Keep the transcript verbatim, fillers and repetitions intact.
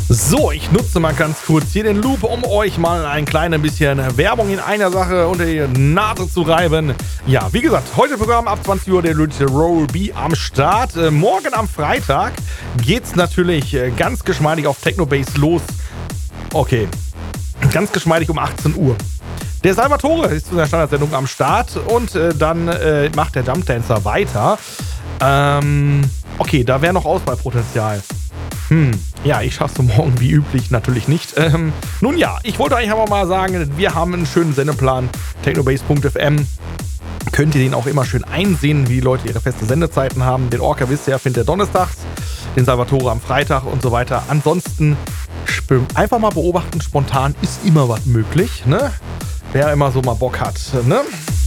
So, ich nutze mal ganz kurz hier den Loop, um euch mal ein kleines bisschen Werbung in einer Sache unter die Nase zu reiben. Ja, wie gesagt, heute Programm ab zwanzig Uhr der Roll B am Start. Äh, morgen am Freitag geht's natürlich äh, ganz geschmeidig auf Technobase los. Okay, ganz geschmeidig um achtzehn Uhr. Der Salvatore ist zu der Standardsendung am Start und äh, dann äh, macht der Jump Dancer weiter. Ähm, okay, da wäre noch Auswahlpotenzial. Hm, ja, ich schaff's morgen wie üblich natürlich nicht. Ähm, nun ja, ich wollte eigentlich einfach mal sagen, wir haben einen schönen Sendeplan. Technobase Punkt f m. Könnt ihr den auch immer schön einsehen, wie die Leute ihre feste Sendezeiten haben. Den Orca wisst ihr ja, findet ihr donnerstags, den Salvatore am Freitag und so weiter. Ansonsten einfach mal beobachten, spontan ist immer was möglich, ne? Wer immer so mal Bock hat, ne?